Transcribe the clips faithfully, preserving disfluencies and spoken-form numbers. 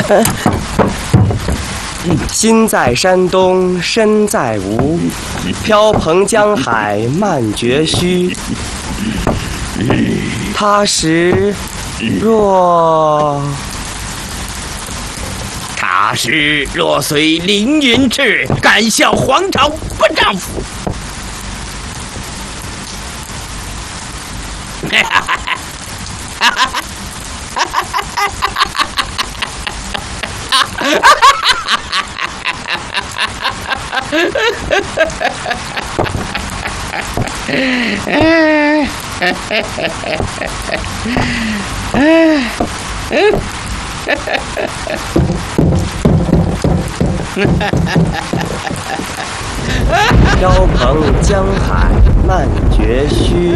心在山东身在吴，飘蓬江海漫绝须。他时若他时若随凌云志，敢笑黄巢不丈夫。 飘蓬江海漫绝须。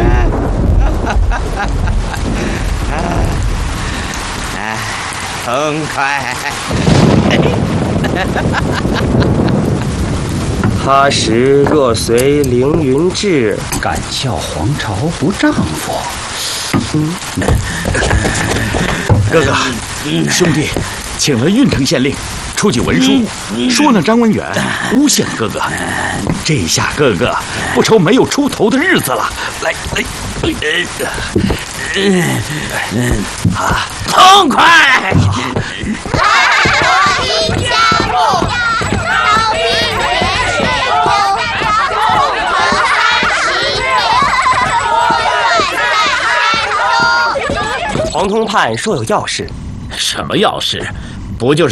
痛快！ 他时若随凌云志， 敢笑黄巢不丈夫。 嗯、 哥哥，兄弟，请了郓城县令出具文书，说那张文远诬陷哥哥。这下哥哥不愁没有出头的日子了。来来， 嗯嗯啊，痛快！ 我已加入招兵元帅后，共同三十年，我远在山东。 黄通判说有要事。 什么要事？不就是